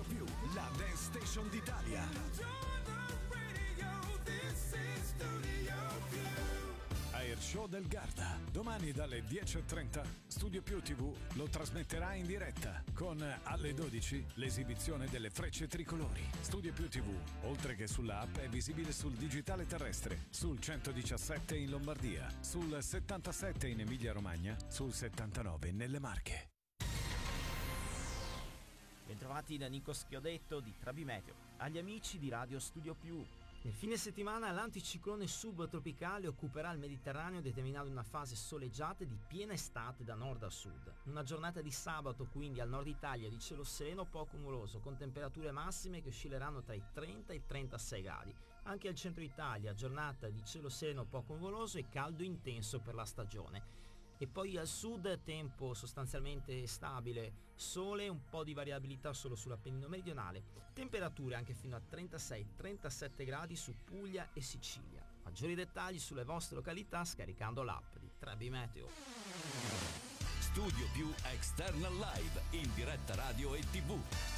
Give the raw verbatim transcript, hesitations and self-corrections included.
Più, la dance station d'Italia. Air Show del Garda. Domani dalle dieci e trenta Studio Più tivù lo trasmetterà in diretta con alle dodici l'esibizione delle frecce tricolori. Studio Più tivù, oltre che sulla app, è visibile sul digitale terrestre, sul centodiciassette in Lombardia, sul settantasette in Emilia Romagna, sul settantanove nelle Marche. Bentrovati da Nico Schiodetto di Trabimeteo, agli amici di Radio Studio Più. Nel fine settimana l'anticiclone subtropicale occuperà il Mediterraneo determinando una fase soleggiata di piena estate da nord a sud. Una giornata di sabato quindi al nord Italia di cielo sereno poco nuvoloso con temperature massime che oscilleranno tra i trenta e i trentasei gradi. Anche al centro Italia giornata di cielo sereno poco nuvoloso e caldo intenso per la stagione. E poi al sud tempo sostanzialmente stabile, sole, un po' di variabilità solo sull'Appennino meridionale, temperature anche fino a trentasei trentasette gradi su Puglia e Sicilia. Maggiori dettagli sulle vostre località scaricando l'app di Trabimeteo. Studio Più External Live in diretta radio e tivù.